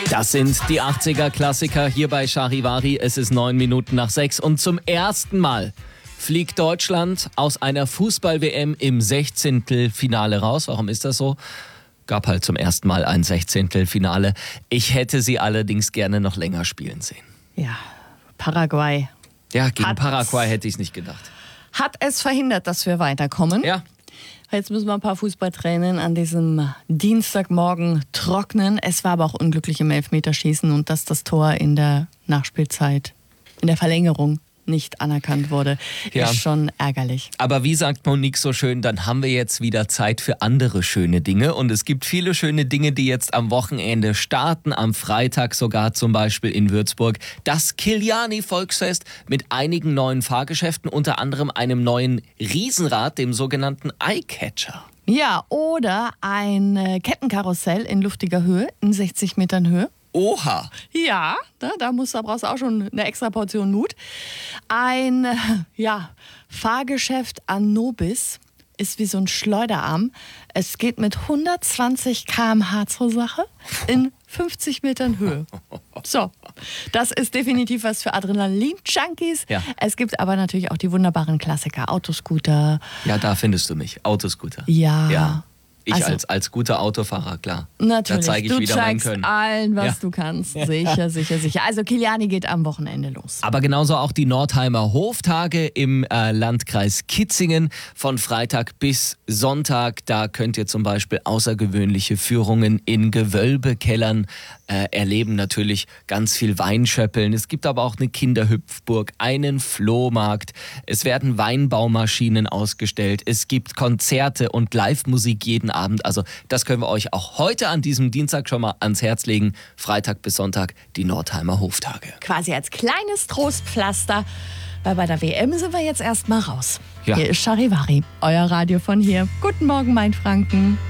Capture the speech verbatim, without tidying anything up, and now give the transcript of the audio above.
Das sind die achtziger-Klassiker hier bei Charivari. Es ist neun Minuten nach sechs und zum ersten Mal fliegt Deutschland aus einer Fußball-W M im Sechzehntelfinale raus. Warum ist das so? Gab halt zum ersten Mal ein Sechzehntelfinale. Ich hätte sie allerdings gerne noch länger spielen sehen. Ja, Paraguay. Ja, gegen Hat- Paraguay hätte ich es nicht gedacht. Hat es verhindert, dass wir weiterkommen. Ja. Jetzt müssen wir ein paar Fußballtränen an diesem Dienstagmorgen trocknen. Es war aber auch unglücklich im Elfmeterschießen und dass das Tor in der Nachspielzeit, in der Verlängerung nicht anerkannt wurde, Ja. ist schon ärgerlich. Aber wie sagt Monique so schön, dann haben wir jetzt wieder Zeit für andere schöne Dinge. Und es gibt viele schöne Dinge, die jetzt am Wochenende starten. Am Freitag sogar zum Beispiel in Würzburg das Kiliani-Volksfest mit einigen neuen Fahrgeschäften, unter anderem einem neuen Riesenrad, dem sogenannten Eyecatcher. Ja, oder ein äh, Kettenkarussell in luftiger Höhe, in sechzig Metern Höhe. Oha! Ja, da, da, musst, da brauchst du auch schon eine extra Portion Mut. Ein äh, ja, Fahrgeschäft an Nobis ist wie so ein Schleuderarm. Es geht mit hundertzwanzig Kilometer pro Stunde zur Sache in fünfzig Metern Höhe. So, das ist definitiv was für Adrenalin-Junkies. Ja. Es gibt aber natürlich auch die wunderbaren Klassiker, Autoscooter. Ja, da findest du mich. Autoscooter. Ja. Ja. Ich Also- als, als guter Autofahrer, klar. Natürlich, Da zeige ich du wieder mein zeigst Können. allen, was Ja. du kannst. Sicher, sicher, sicher. Also Kiliani geht am Wochenende los. Aber genauso auch die Nordheimer Hoftage im äh, Landkreis Kitzingen von Freitag bis Sonntag. Da könnt ihr zum Beispiel außergewöhnliche Führungen in Gewölbekellern äh, erleben. Natürlich ganz viel Weinschöppeln. Es gibt aber auch eine Kinderhüpfburg, einen Flohmarkt. Es werden Weinbaumaschinen ausgestellt. Es gibt Konzerte und Live-Musik jeden Abend. Also das können wir euch auch heute an diesem Dienstag schon mal ans Herz legen. Freitag bis Sonntag die Nordheimer Hoftage. Quasi als kleines Trostpflaster, weil bei der W M sind wir jetzt erstmal raus. Ja. Hier ist Charivari, euer Radio von hier. Guten Morgen, Mainfranken.